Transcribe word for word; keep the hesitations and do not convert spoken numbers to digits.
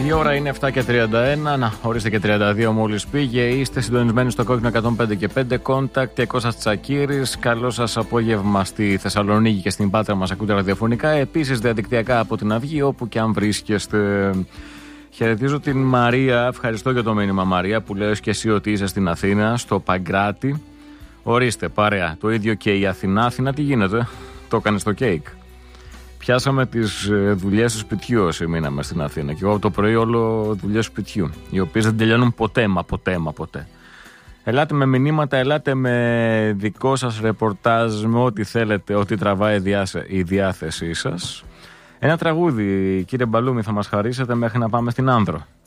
Η ώρα είναι επτά και τριάντα ένα, να ορίστε και τριάντα δύο μόλις πήγε. Είστε συντονισμένοι στο Κόκκινο εκατόν πέντε και πέντε, Contact και Κώστας Τσακίρης. Καλό σας απόγευμα στη Θεσσαλονίκη και στην Πάτρα, μας ακούτε ραδιοφωνικά. Επίσης διαδικτυακά από την Αυγή, όπου και αν βρίσκεστε. Χαιρετίζω την Μαρία, ευχαριστώ για το μήνυμα Μαρία, που λέω και εσύ ότι είσαι στην Αθήνα, στο Παγκράτη. Ορίστε, παρέα. Το ίδιο και η Αθηνά. Αθηνά τι γίνεται, το έκανε στο κέικ. Πιάσαμε τις δουλειές του σπιτιού όσοι μείναμε στην Αθήνα. Και εγώ το πρωί όλο δουλειές σπιτιού, οι οποίες δεν τελειώνουν ποτέ, μα ποτέ, μα ποτέ. Ελάτε με μηνύματα, ελάτε με δικό σας ρεπορτάζ, με ό,τι θέλετε, ό,τι τραβάει η διάθεσή σας. Ένα τραγούδι, κύριε Μπαλούμη, θα μας χαρίσετε μέχρι να πάμε στην Άνδρο.